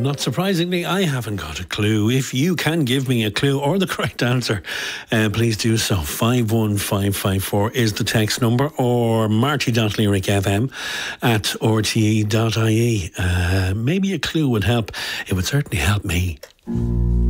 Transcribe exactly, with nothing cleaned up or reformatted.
not surprisingly, I haven't got a clue. If you can give me a clue or the correct answer, uh, please do so. five one five five four is the text number, or marty.lyricfm at r t e dot i e. Uh, maybe a clue would help. It would certainly help me.